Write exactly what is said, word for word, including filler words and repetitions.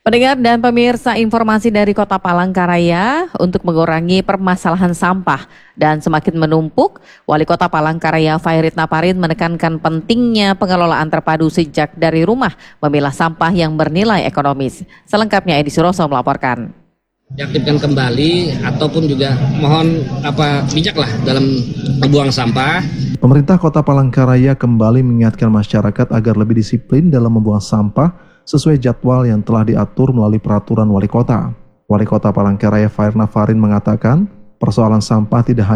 Pendengar dan pemirsa, informasi dari Kota Palangkaraya untuk mengurangi permasalahan sampah dan semakin menumpuk, Wali Kota Palangkaraya Fairit Naparin menekankan pentingnya pengelolaan terpadu sejak dari rumah memilah sampah yang bernilai ekonomis. Selengkapnya Edi Suroso melaporkan. Diaktifkan kembali ataupun juga mohon apa bijaklah dalam membuang sampah. Pemerintah Kota Palangkaraya kembali mengingatkan masyarakat agar lebih disiplin dalam membuang sampah sesuai jadwal yang telah diatur melalui peraturan Wali Kota. Wali Kota Palangkaraya Fairit Naparin mengatakan, persoalan sampah tidak hanya